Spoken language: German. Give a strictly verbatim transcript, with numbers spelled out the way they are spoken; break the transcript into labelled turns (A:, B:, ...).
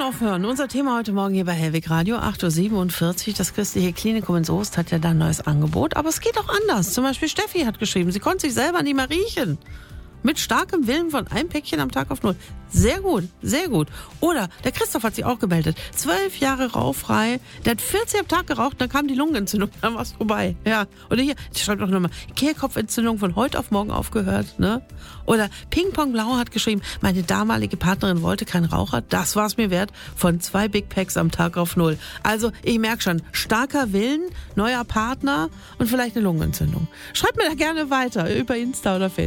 A: aufhören. Unser Thema heute Morgen hier bei Hellwig Radio, acht Uhr siebenundvierzig. Das christliche Klinikum in Soest hat ja da ein neues Angebot. Aber es geht auch anders. Zum Beispiel Steffi hat geschrieben, sie konnte sich selber nicht mehr riechen. Mit starkem Willen von einem Päckchen am Tag auf null. Sehr gut, sehr gut. Oder der Christoph hat sich auch gemeldet. Zwölf Jahre rauchfrei. Der hat vierzig am Tag geraucht, dann kam die Lungenentzündung. Dann war es vorbei. Ja. Oder hier, ich schreibe doch nochmal. Kehlkopfentzündung von heute auf morgen aufgehört. Ne? Oder Ping-Pong Blau hat geschrieben, meine damalige Partnerin wollte keinen Raucher. Das war es mir wert. Von zwei Big Packs am Tag auf null. Also ich merke schon, starker Willen, neuer Partner und vielleicht eine Lungenentzündung. Schreibt mir da gerne weiter über Insta oder Facebook.